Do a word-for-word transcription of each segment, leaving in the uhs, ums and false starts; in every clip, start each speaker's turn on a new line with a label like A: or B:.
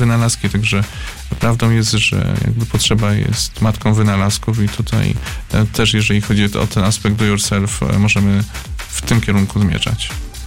A: wynalazki, także prawdą jest, że jakby potrzeba jest matką wynalazków i tutaj też, jeżeli chodzi o ten aspekt do yourself, możemy w tym kierunku zmierzać.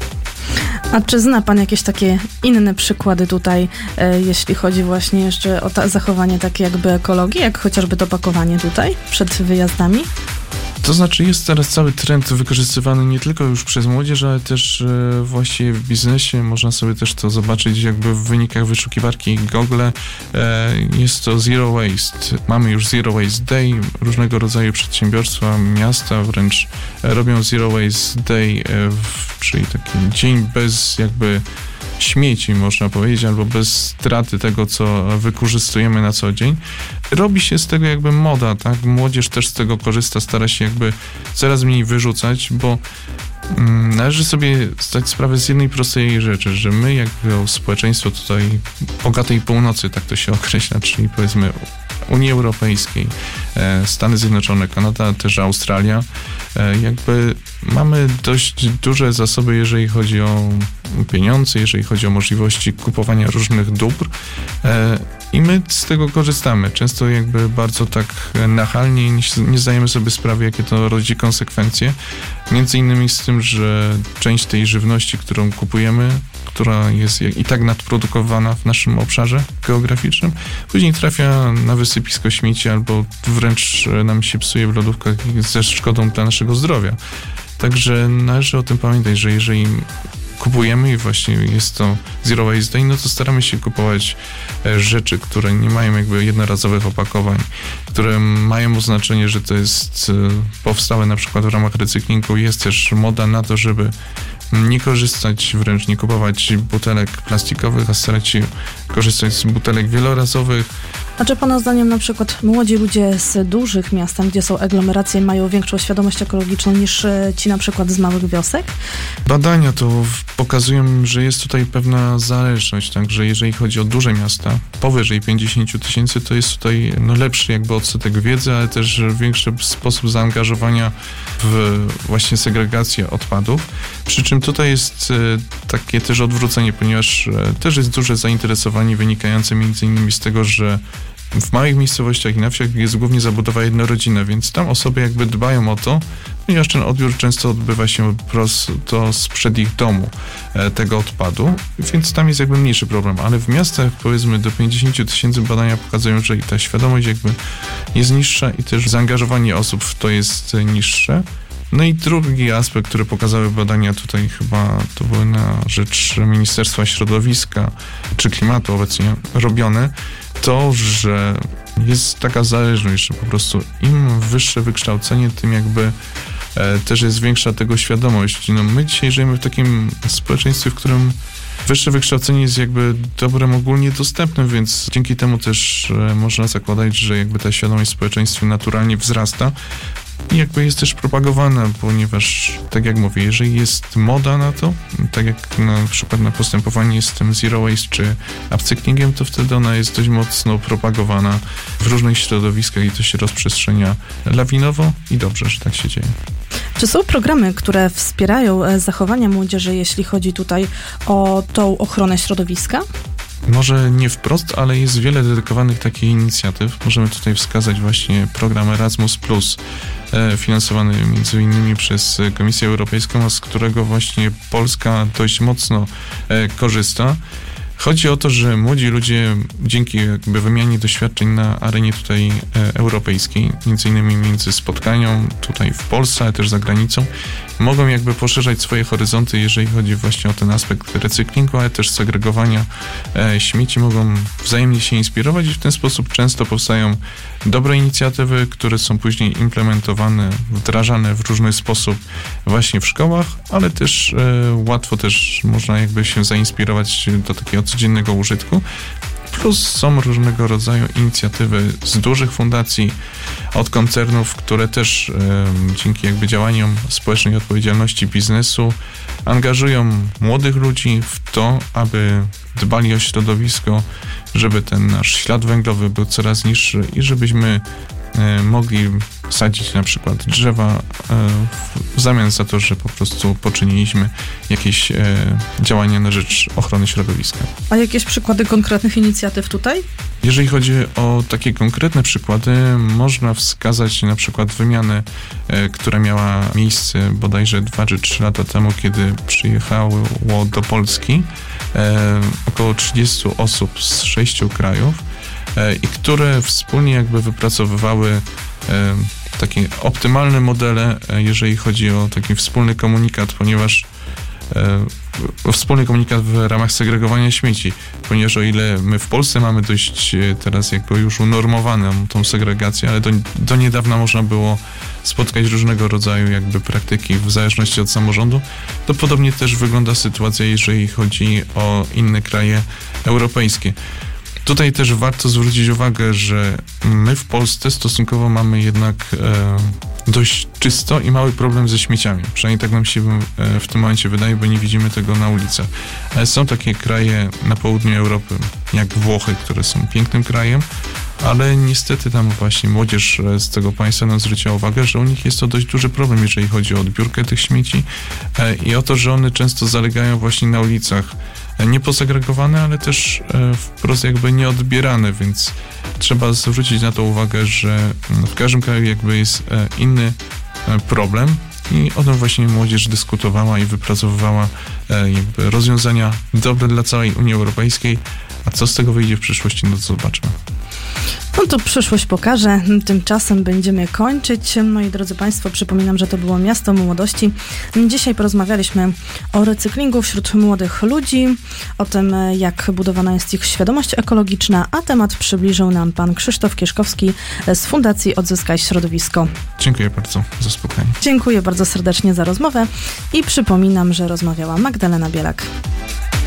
B: A czy zna pan jakieś takie inne przykłady tutaj, e, jeśli chodzi właśnie jeszcze o ta, zachowanie takie jakby ekologii, jak chociażby to pakowanie tutaj przed wyjazdami?
A: To znaczy jest teraz cały trend wykorzystywany nie tylko już przez młodzież, ale też e, właściwie w biznesie. Można sobie też to zobaczyć jakby w wynikach wyszukiwarki Google. E, jest to Zero Waste. Mamy już Zero Waste Day. Różnego rodzaju przedsiębiorstwa, miasta wręcz robią Zero Waste Day, e, w, czyli taki dzień bez jakby śmieci, można powiedzieć, albo bez straty tego, co wykorzystujemy na co dzień. Robi się z tego jakby moda, tak? Młodzież też z tego korzysta, stara się jakby coraz mniej wyrzucać, bo mm, należy sobie zdać sprawę z jednej prostej rzeczy, że my jako społeczeństwo tutaj bogatej północy, tak to się określa, czyli powiedzmy Unii Europejskiej, Stany Zjednoczone, Kanada, też Australia, jakby mamy dość duże zasoby, jeżeli chodzi o pieniądze, jeżeli chodzi o możliwości kupowania różnych dóbr i my z tego korzystamy. Często jakby bardzo tak nachalnie nie, nie zdajemy sobie sprawy, jakie to rodzi konsekwencje. Między innymi z tym, że część tej żywności, którą kupujemy, która jest i tak nadprodukowana w naszym obszarze geograficznym, później trafia na wysypisko śmieci albo wręcz nam się psuje w lodówkach ze szkodą dla naszego zdrowia. Także należy o tym pamiętać, że jeżeli kupujemy i właśnie jest to Zero Waste Day, no to staramy się kupować rzeczy, które nie mają jakby jednorazowych opakowań, które mają oznaczenie, że to jest powstałe na przykład w ramach recyklingu. Jest też moda na to, żeby nie korzystać, wręcz nie kupować butelek plastikowych, a starać się korzystać z butelek wielorazowych.
B: A czy pana zdaniem na przykład młodzi ludzie z dużych miast, tam gdzie są aglomeracje, mają większą świadomość ekologiczną niż ci na przykład z małych wiosek?
A: Badania to pokazują, że jest tutaj pewna zależność, także jeżeli chodzi o duże miasta, powyżej pięćdziesiąt tysięcy, to jest tutaj no, lepszy jakby odsetek wiedzy, ale też większy sposób zaangażowania w właśnie segregację odpadów. Przy czym tutaj jest e, takie też odwrócenie, ponieważ e, też jest duże zainteresowanie wynikające między innymi z tego, że w małych miejscowościach i na wsiach jest głównie zabudowa jednorodzinna, więc tam osoby jakby dbają o to, ponieważ ten odbiór często odbywa się prosto sprzed ich domu e, tego odpadu, więc tam jest jakby mniejszy problem, ale w miastach powiedzmy do pięćdziesiąt tysięcy badania pokazują, że i ta świadomość jakby jest niższa i też zaangażowanie osób w to jest niższe. No i drugi aspekt, który pokazały badania tutaj chyba to były na rzecz Ministerstwa Środowiska czy Klimatu obecnie robione, to, że jest taka zależność, że po prostu im wyższe wykształcenie, tym jakby e, też jest większa tego świadomość. No my dzisiaj żyjemy w takim społeczeństwie, w którym wyższe wykształcenie jest jakby dobrem ogólnie dostępnym, więc dzięki temu też e, można zakładać, że jakby ta świadomość w społeczeństwie naturalnie wzrasta. I jakby jest też propagowana, ponieważ, tak jak mówię, jeżeli jest moda na to, tak jak na przykład na postępowanie z tym Zero Waste czy upcyklingiem, to wtedy ona jest dość mocno propagowana w różnych środowiskach i to się rozprzestrzenia lawinowo i dobrze, że tak się dzieje.
B: Czy są programy, które wspierają zachowania młodzieży, jeśli chodzi tutaj o tą ochronę środowiska?
A: Może nie wprost, ale jest wiele dedykowanych takich inicjatyw. Możemy tutaj wskazać właśnie program Erasmus plus, e, finansowany między innymi przez Komisję Europejską, a z którego właśnie Polska dość mocno e, korzysta. Chodzi o to, że młodzi ludzie dzięki jakby wymianie doświadczeń na arenie tutaj e, europejskiej, między innymi między spotkaniom tutaj w Polsce, ale też za granicą, mogą jakby poszerzać swoje horyzonty, jeżeli chodzi właśnie o ten aspekt recyklingu, ale też segregowania e, śmieci, mogą wzajemnie się inspirować i w ten sposób często powstają dobre inicjatywy, które są później implementowane, wdrażane w różny sposób właśnie w szkołach, ale też e, łatwo też można jakby się zainspirować do takiego codziennego użytku. Plus są różnego rodzaju inicjatywy z dużych fundacji, od koncernów, które też e, dzięki jakby działaniom społecznej odpowiedzialności biznesu angażują młodych ludzi w to, aby dbali o środowisko, żeby ten nasz ślad węglowy był coraz niższy i żebyśmy mogli sadzić na przykład drzewa w zamian za to, że po prostu poczyniliśmy jakieś działania na rzecz ochrony środowiska.
B: A jakieś przykłady konkretnych inicjatyw tutaj?
A: Jeżeli chodzi o takie konkretne przykłady, można wskazać na przykład wymianę, która miała miejsce bodajże dwa czy trzy lata temu, kiedy przyjechało do Polski około trzydzieści osób z sześciu krajów i które wspólnie jakby wypracowywały takie optymalne modele, jeżeli chodzi o taki wspólny komunikat, ponieważ e, wspólny komunikat w ramach segregowania śmieci, ponieważ o ile my w Polsce mamy dość teraz jakby już unormowaną tą segregację, ale do, do niedawna można było spotkać różnego rodzaju jakby praktyki w zależności od samorządu, to podobnie też wygląda sytuacja, jeżeli chodzi o inne kraje europejskie. Tutaj też warto zwrócić uwagę, że my w Polsce stosunkowo mamy jednak e, dość czysto i mały problem ze śmieciami. Przynajmniej tak nam się e, w tym momencie wydaje, bo nie widzimy tego na ulicach. Ale są takie kraje na południu Europy, jak Włochy, które są pięknym krajem, ale niestety tam właśnie młodzież z tego państwa nam zwróciła uwagę, że u nich jest to dość duży problem, jeżeli chodzi o odbiórkę tych śmieci e, i o to, że one często zalegają właśnie na ulicach. Nieposegregowane, ale też wprost jakby nieodbierane, więc trzeba zwrócić na to uwagę, że w każdym kraju jakby jest inny problem i o tym właśnie młodzież dyskutowała i wypracowywała jakby rozwiązania dobre dla całej Unii Europejskiej, a co z tego wyjdzie w przyszłości, no to zobaczmy.
B: No to przyszłość pokaże. Tymczasem będziemy kończyć. Moi drodzy Państwo, przypominam, że to było Miasto Młodości. Dzisiaj porozmawialiśmy o recyklingu wśród młodych ludzi, o tym, jak budowana jest ich świadomość ekologiczna, a temat przybliżył nam pan Krzysztof Kieszkowski z Fundacji Odzyskaj Środowisko.
A: Dziękuję bardzo za spotkanie.
B: Dziękuję bardzo serdecznie za rozmowę i przypominam, że rozmawiała Magdalena Bielak.